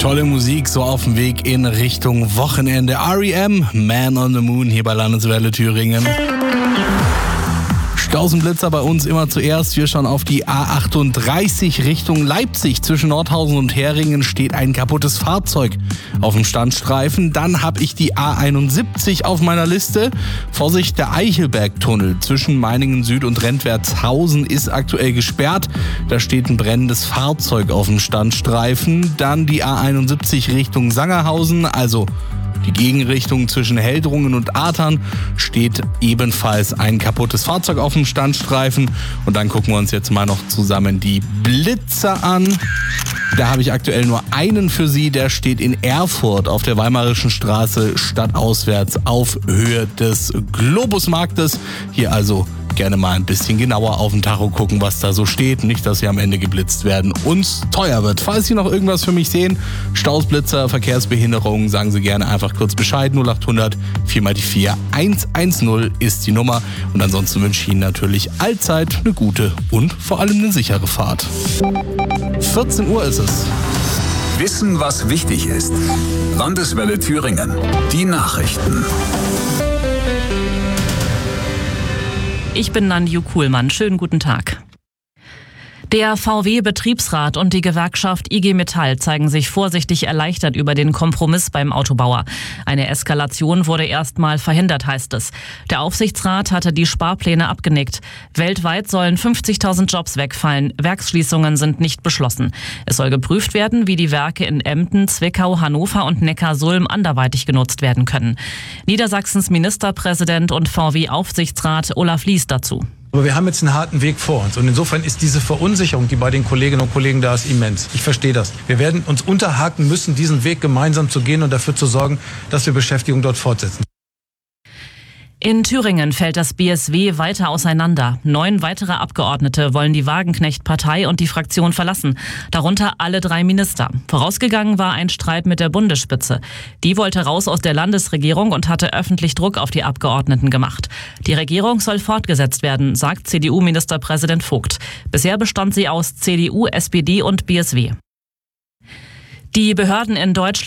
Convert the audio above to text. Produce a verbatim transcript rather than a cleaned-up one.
Tolle Musik, so auf dem Weg in Richtung Wochenende. R E M, Man on the Moon, hier bei Landeswelle Thüringen. Stausendblitzer bei uns immer zuerst. Wir schauen auf die A achtunddreißig Richtung Leipzig. Zwischen Nordhausen und Heringen steht ein kaputtes Fahrzeug auf dem Standstreifen. Dann habe ich die A einundsiebzig auf meiner Liste. Vorsicht, der Eichelbergtunnel zwischen Meiningen Süd und Rentwertshausen ist aktuell gesperrt. Da steht ein brennendes Fahrzeug auf dem Standstreifen. Dann die A einundsiebzig Richtung Sangerhausen, also die Gegenrichtung zwischen Heldrungen und Athern, steht ebenfalls ein kaputtes Fahrzeug auf dem Standstreifen. Und dann gucken wir uns jetzt mal noch zusammen die Blitzer an. Da habe ich aktuell nur einen für Sie, der steht in Erfurt auf der Weimarischen Straße stadtauswärts auf Höhe des Globusmarktes. Hier also gerne mal ein bisschen genauer auf den Tacho gucken, was da so steht. Nicht, dass Sie am Ende geblitzt werden und teuer wird. Falls Sie noch irgendwas für mich sehen, Staus, Blitzer, Verkehrsbehinderungen, sagen Sie gerne einfach kurz Bescheid. null achthundert vier mal die vier eins eins null ist die Nummer. Und ansonsten wünsche ich Ihnen natürlich allzeit eine gute und vor allem eine sichere Fahrt. vierzehn Uhr ist es. Wissen, was wichtig ist. Landeswelle Thüringen. Die Nachrichten. Ich bin Nanju Kuhlmann. Schönen guten Tag. Der V W-Betriebsrat und die Gewerkschaft I G Metall zeigen sich vorsichtig erleichtert über den Kompromiss beim Autobauer. Eine Eskalation wurde erstmal verhindert, heißt es. Der Aufsichtsrat hatte die Sparpläne abgenickt. Weltweit sollen fünfzigtausend Jobs wegfallen. Werksschließungen sind nicht beschlossen. Es soll geprüft werden, wie die Werke in Emden, Zwickau, Hannover und Neckarsulm anderweitig genutzt werden können. Niedersachsens Ministerpräsident und V W-Aufsichtsrat Olaf Lies dazu. Aber wir haben jetzt einen harten Weg vor uns und insofern ist diese Verunsicherung, die bei den Kolleginnen und Kollegen da ist, immens. Ich verstehe das. Wir werden uns unterhaken müssen, diesen Weg gemeinsam zu gehen und dafür zu sorgen, dass wir Beschäftigung dort fortsetzen. In Thüringen fällt das B S W weiter auseinander. Neun weitere Abgeordnete wollen die Wagenknecht-Partei und die Fraktion verlassen, darunter alle drei Minister. Vorausgegangen war ein Streit mit der Bundesspitze. Die wollte raus aus der Landesregierung und hatte öffentlich Druck auf die Abgeordneten gemacht. Die Regierung soll fortgesetzt werden, sagt C D U-Ministerpräsident Vogt. Bisher bestand sie aus C D U, S P D und B S W. Die Behörden in Deutschland